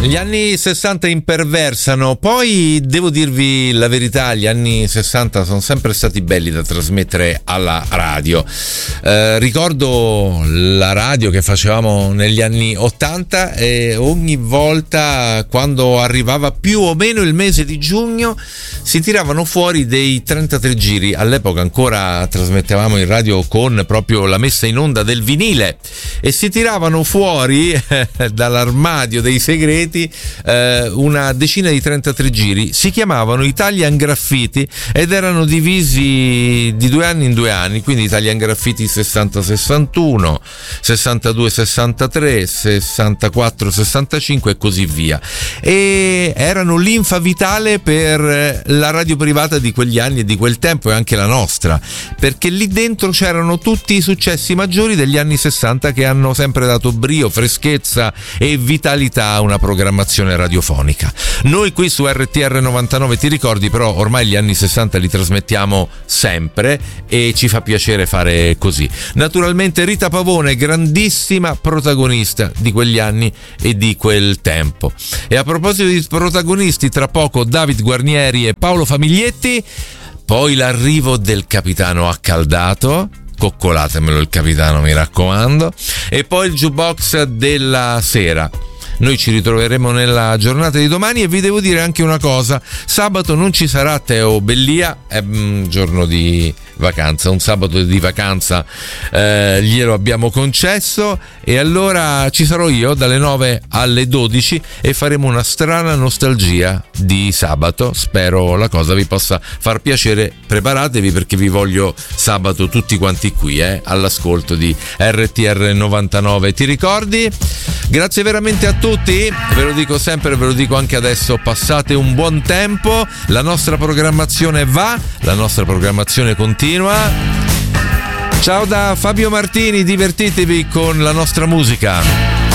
Gli anni 60 imperversano, poi devo dirvi la verità, gli anni 60 sono sempre stati belli da trasmettere alla radio. Ricordo la radio che facevamo negli anni 80 e ogni volta quando arrivava più o meno il mese di giugno si tiravano fuori dei 33 giri. All'epoca ancora trasmettevamo in radio con proprio la messa in onda del vinile e si tiravano fuori dall'armadio dei segreti una decina di 33 giri. Si chiamavano Italian Graffiti ed erano divisi di 2 anni in 2 anni, quindi Italian Graffiti 60-61, 62-63, 64-65 e così via, e erano linfa vitale per la radio privata di quegli anni e di quel tempo, e anche la nostra, perché lì dentro c'erano tutti i successi maggiori degli anni 60 che hanno sempre dato brio, freschezza e vitalità a una programmazione radiofonica. Noi qui su RTR 99 ti ricordi, però ormai gli anni 60 li trasmettiamo sempre e ci fa piacere fare così. Naturalmente Rita Pavone, grandissima protagonista di quegli anni e di quel tempo. E a proposito di protagonisti, tra poco David Guarnieri e Paolo Famiglietti, poi l'arrivo del capitano Accaldato, coccolatemelo il capitano, mi raccomando, e poi il jukebox della sera. Noi ci ritroveremo nella giornata di domani e vi devo dire anche una cosa: sabato non ci sarà Teo Bellia, è un giorno di vacanza, un sabato di vacanza glielo abbiamo concesso, e allora ci sarò io dalle 9 alle 12 e faremo una strana nostalgia di sabato. Spero la cosa vi possa far piacere, preparatevi perché vi voglio sabato tutti quanti qui all'ascolto di RTR 99. Ti ricordi? Grazie veramente a tutti, ve lo dico sempre, ve lo dico anche adesso, passate un buon tempo, la nostra programmazione va, la nostra programmazione continua. Ciao da Fabio Martini, divertitevi con la nostra musica.